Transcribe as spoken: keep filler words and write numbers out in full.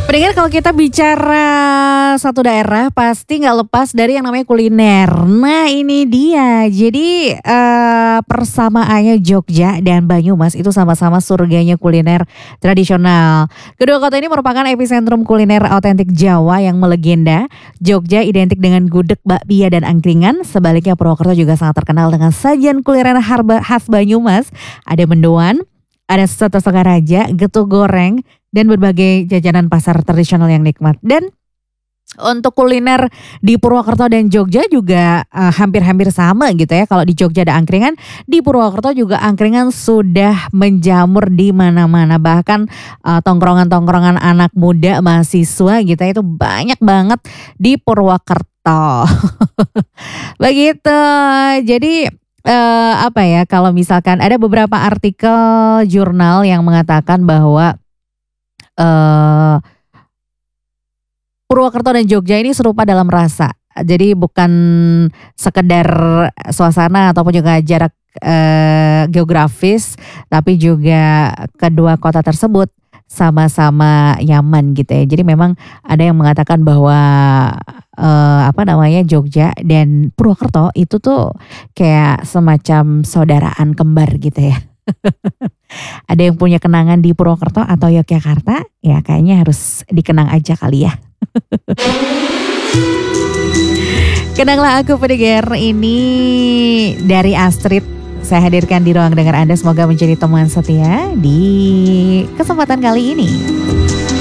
Pendengar, kalau kita bicara satu daerah pasti nggak lepas dari yang namanya kuliner. Nah ini dia, jadi eh, persamaannya Jogja dan Banyumas itu sama-sama surganya kuliner tradisional. Kedua kota ini merupakan epicentrum kuliner otentik Jawa yang melegenda. Jogja identik dengan gudeg, bakpia dan angkringan. Sebaliknya Purwokerto juga sangat terkenal dengan sajian kuliner harba- khas Banyumas. Ada mendoan, ada soto Sokaraja, getuk goreng, dan berbagai jajanan pasar tradisional yang nikmat. Dan untuk kuliner di Purwokerto dan Jogja juga uh, hampir-hampir sama gitu ya. Kalau di Jogja ada angkringan, di Purwokerto juga angkringan sudah menjamur di mana-mana. Bahkan uh, tongkrongan-tongkrongan anak muda, mahasiswa gitu ya, itu banyak banget di Purwokerto. Begitu. Jadi uh, apa ya, kalau misalkan ada beberapa artikel jurnal yang mengatakan bahwa Uh, Purwokerto dan Jogja ini serupa dalam rasa. Jadi bukan sekedar suasana ataupun juga jarak uh, geografis, tapi juga kedua kota tersebut sama-sama nyaman gitu ya. Jadi memang ada yang mengatakan bahwa uh, apa namanya Jogja dan Purwokerto itu tuh kayak semacam saudaraan kembar gitu ya. Ada yang punya kenangan di Purwokerto atau Yogyakarta, ya kayaknya harus dikenang aja kali ya. Kenanglah aku pendengar, ini dari Astrid. Saya hadirkan di ruang dengar Anda, semoga menjadi teman setia di kesempatan kali ini.